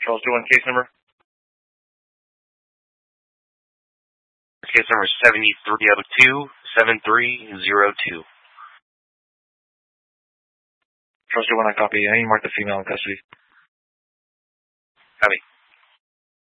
Charles Joe, case number? Case number is 7302-7302. Charles Joe, I copy. I need to mark the female in custody. Copy.